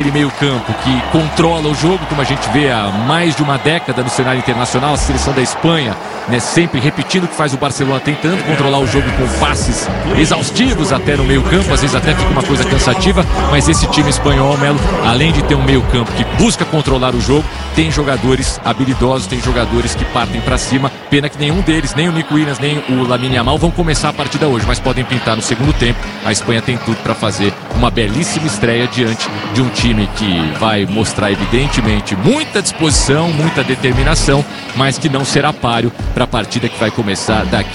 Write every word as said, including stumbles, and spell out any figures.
aquele meio campo que controla o jogo, como a gente vê há mais de uma década no cenário internacional, a seleção da Espanha, né, sempre repetindo o que faz o Barcelona, tentando controlar o jogo com passes exaustivos até no meio campo, às vezes até fica uma coisa cansativa, mas esse time espanhol, Melo, além de ter um meio campo que busca controlar o jogo, tem jogadores habilidosos, tem jogadores que partem para cima. Pena que nenhum deles, nem o Nico Williams, nem o Lamine Yamal vão começar a partida hoje, mas podem pintar no segundo tempo. A Espanha tem tudo para fazer uma belíssima estreia diante de um time que vai mostrar evidentemente muita disposição, muita determinação, mas que não será páreo para a partida que vai começar daqui